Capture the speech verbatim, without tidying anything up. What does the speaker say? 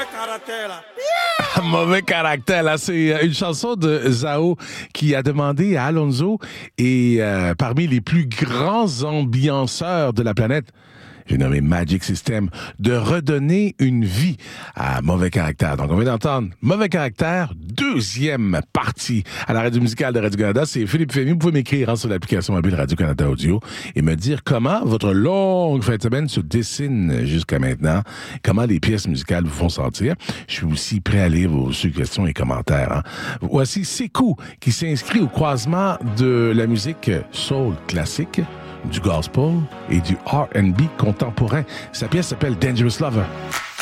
caractère, là. Mauvais caractère, là. C'est une chanson de Zao qui a demandé à Alonso et euh, parmi les plus grands ambianceurs de la planète, j'ai nommé Magic System, de redonner une vie à Mauvais Caractère. Donc, on vient d'entendre Mauvais Caractère, deuxième partie à la radio musicale de Radio-Canada. C'est Philippe Fémy. Vous pouvez m'écrire hein, sur l'application mobile Radio-Canada Audio et me dire comment votre longue fin de semaine se dessine jusqu'à maintenant, comment les pièces musicales vous font sentir. Je suis aussi prêt à lire vos suggestions et commentaires. Hein. Voici Sekou qui s'inscrit au croisement de la musique soul classique, du gospel et du R and B contemporain. Sa pièce s'appelle Dangerous Lover.